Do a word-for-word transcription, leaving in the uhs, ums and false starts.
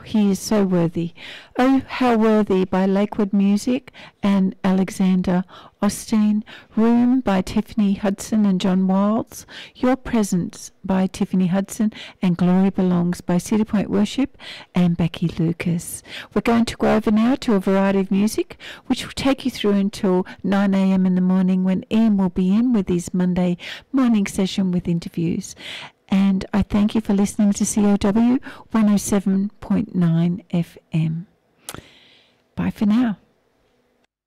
he is so worthy. Oh, How Worthy by Lakewood Music and Alexander Osteen. Room by Tiffany Hudson and John Wilds. Your Presence by Tiffany Hudson and Glory Belongs by Cedar Point Worship and Becky Lucas. We're going to go over now to a variety of music, which will take you through until nine a.m. in the morning, when Ian will be in with his Monday morning session with interviews. And I thank you for listening to C O W one oh seven point nine F M. Bye for now.